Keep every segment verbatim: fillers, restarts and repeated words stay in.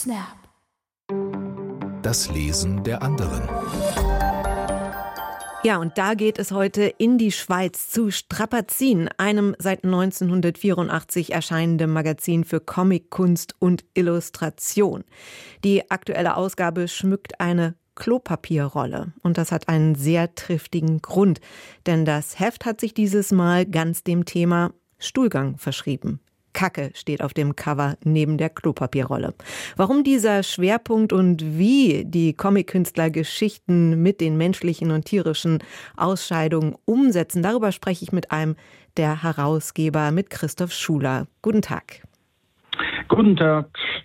Snap. Das Lesen der anderen. Ja, und da geht es heute in die Schweiz zu Strapazin, einem seit neunzehnhundertvierundachtzig erscheinenden Magazin für Comic, Kunst und Illustration. Die aktuelle Ausgabe schmückt eine Klopapierrolle. Und das hat einen sehr triftigen Grund, denn das Heft hat sich dieses Mal ganz dem Thema Stuhlgang verschrieben. Kacke steht auf dem Cover neben der Klopapierrolle. Warum dieser Schwerpunkt und wie die Comic-Künstler Geschichten mit den menschlichen und tierischen Ausscheidungen umsetzen, darüber spreche ich mit einem der Herausgeber, mit Christoph Schuler. Guten Tag. Guten Tag.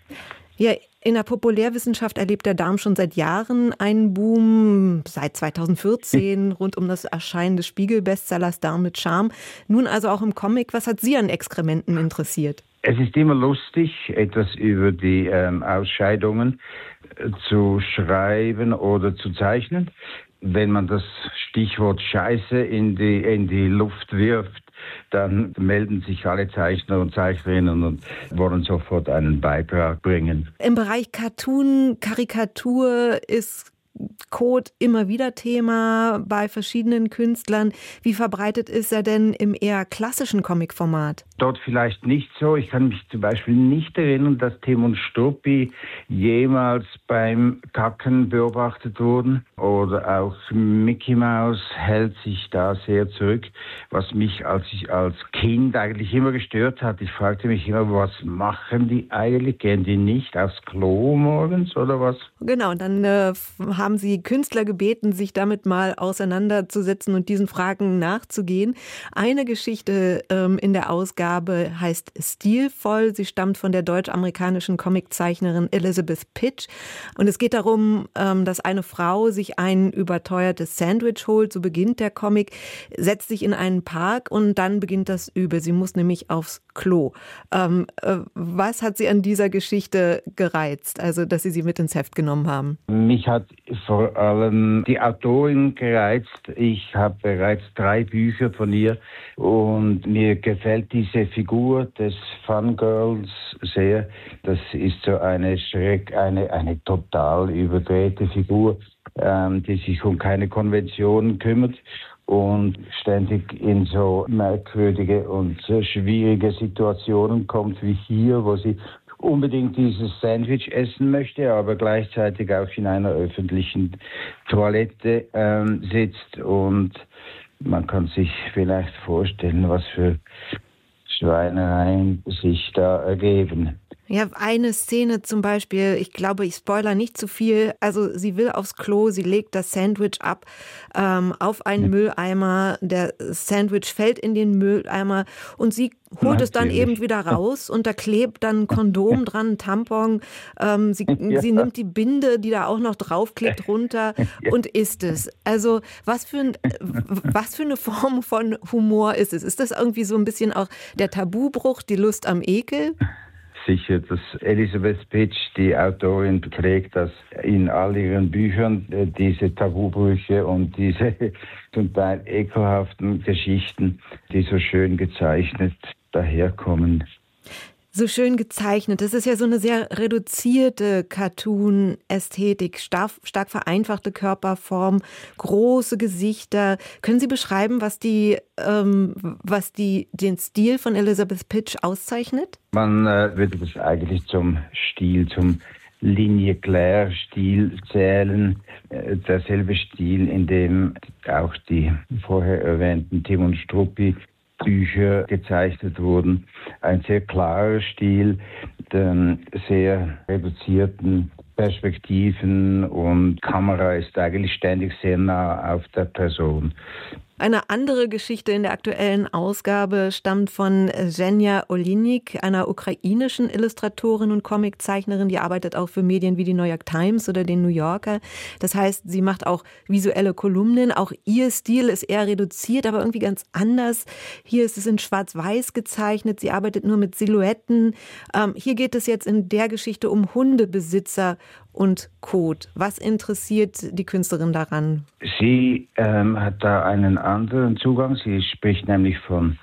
Ja, in der Populärwissenschaft erlebt der Darm schon seit Jahren einen Boom, seit zweitausendvierzehn, rund um das Erscheinen des Spiegel-Bestsellers Darm mit Charme. Nun also auch im Comic. Was hat Sie an Exkrementen interessiert? Es ist immer lustig, etwas über die ähm, Ausscheidungen äh, zu schreiben oder zu zeichnen. Wenn man das Stichwort Scheiße in die, in die Luft wirft, dann melden sich alle Zeichner und Zeichnerinnen und wollen sofort einen Beitrag bringen. Im Bereich Cartoon, Karikatur ist Code immer wieder Thema bei verschiedenen Künstlern. Wie verbreitet ist er denn im eher klassischen Comic-Format? Dort vielleicht nicht so. Ich kann mich zum Beispiel nicht erinnern, dass Tim und Struppi jemals beim Kacken beobachtet wurden. Oder auch Mickey Mouse hält sich da sehr zurück, was mich als ich als Kind eigentlich immer gestört hat. Ich fragte mich immer, was machen die eigentlich? Gehen die nicht aufs Klo morgens oder was? Genau, und dann äh, haben Sie Künstler gebeten, sich damit mal auseinanderzusetzen und diesen Fragen nachzugehen. Eine Geschichte ähm, in der Ausgabe heißt Stilvoll. Sie stammt von der deutsch-amerikanischen Comiczeichnerin Elizabeth Pitch. Und es geht darum, ähm, dass eine Frau sich ein überteuertes Sandwich holt. So beginnt der Comic, setzt sich in einen Park und dann beginnt das Übel. Sie muss nämlich aufs Klo. Ähm, äh, was hat Sie an dieser Geschichte gereizt, also dass Sie sie mit ins Heft genommen haben? Mich hat vor allem die Autorin gereizt. Ich habe bereits drei Bücher von ihr und mir gefällt diese Figur des Fangirls sehr. Das ist so eine Schreck, eine, eine total überdrehte Figur, ähm, die sich um keine Konventionen kümmert und ständig in so merkwürdige und so schwierige Situationen kommt wie hier, wo sie unbedingt dieses Sandwich essen möchte, aber gleichzeitig auch in einer öffentlichen Toilette ähm, sitzt. Und man kann sich vielleicht vorstellen, was für Schweinereien sich da ergeben. Ja, eine Szene zum Beispiel, ich glaube, ich spoiler nicht zu viel, also sie will aufs Klo, sie legt das Sandwich ab ähm, auf einen Mülleimer, der Sandwich fällt in den Mülleimer und sie holt Natürlich. es dann eben wieder raus und da klebt dann ein Kondom dran, ein Tampon, ähm, sie, ja. sie nimmt die Binde, die da auch noch draufklebt, runter und isst es. Also was für, ein, was für eine Form von Humor ist es? Ist das irgendwie so ein bisschen auch der Tabubruch, die Lust am Ekel? Sicher, dass Elizabeth Pitch, die Autorin, pflegt das in all ihren Büchern, diese Tabubrüche und diese zum Teil ekelhaften Geschichten, die so schön gezeichnet daherkommen. So schön gezeichnet. Das ist ja so eine sehr reduzierte Cartoon-Ästhetik, stark, stark vereinfachte Körperform, große Gesichter. Können Sie beschreiben, was die, ähm, was die, den Stil von Elizabeth Pitch auszeichnet? Man äh, würde das eigentlich zum Stil, zum Ligne-Claire-Stil zählen. Äh, derselbe Stil, in dem auch die vorher erwähnten Tim und Struppi Bücher gezeichnet wurden. Ein sehr klarer Stil, den sehr reduzierten Perspektiven und Kamera ist eigentlich ständig sehr nah auf der Person. Eine andere Geschichte in der aktuellen Ausgabe stammt von Zhenya Olinik, einer ukrainischen Illustratorin und Comiczeichnerin, die arbeitet auch für Medien wie die New York Times oder den New Yorker. Das heißt, sie macht auch visuelle Kolumnen. Auch ihr Stil ist eher reduziert, aber irgendwie ganz anders. Hier ist es in Schwarz-Weiß gezeichnet. Sie arbeitet nur mit Silhouetten. Ähm, hier geht es jetzt in der Geschichte um Hundebesitzer und Kot. Was interessiert die Künstlerin daran? Sie ähm, hat da einen anderen Zugang. Sie spricht nämlich von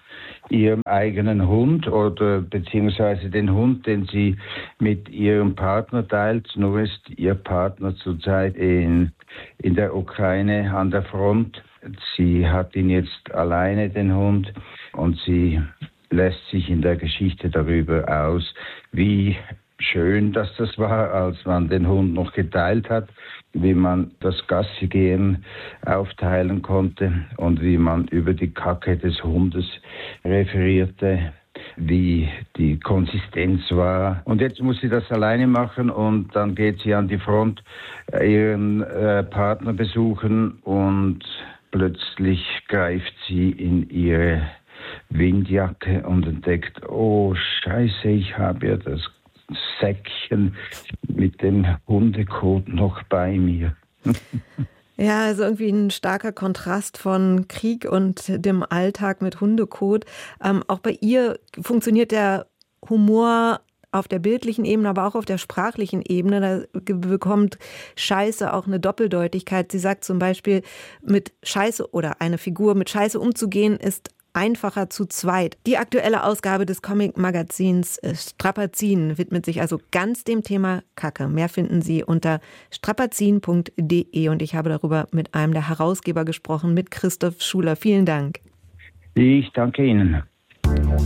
ihrem eigenen Hund oder beziehungsweise den Hund, den sie mit ihrem Partner teilt. Nur ist ihr Partner zurzeit in, in der Ukraine an der Front. Sie hat ihn jetzt alleine, den Hund, und sie lässt sich in der Geschichte darüber aus, wie schön, dass das war, als man den Hund noch geteilt hat, wie man das Gassigehen aufteilen konnte und wie man über die Kacke des Hundes referierte, wie die Konsistenz war. Und jetzt muss sie das alleine machen und dann geht sie an die Front, ihren äh, Partner besuchen und plötzlich greift sie in ihre Windjacke und entdeckt, oh Scheiße, ich habe ja das Säckchen mit dem Hundekot noch bei mir. Ja, also irgendwie ein starker Kontrast von Krieg und dem Alltag mit Hundekot. Ähm, auch bei ihr funktioniert der Humor auf der bildlichen Ebene, aber auch auf der sprachlichen Ebene. Da bekommt Scheiße auch eine Doppeldeutigkeit. Sie sagt zum Beispiel, mit Scheiße oder eine Figur mit Scheiße umzugehen, ist einfacher zu zweit. Die aktuelle Ausgabe des Comic-Magazins Strapazin widmet sich also ganz dem Thema Kacke. Mehr finden Sie unter strapazin punkt de und ich habe darüber mit einem der Herausgeber gesprochen, mit Christoph Schuler. Vielen Dank. Ich danke Ihnen.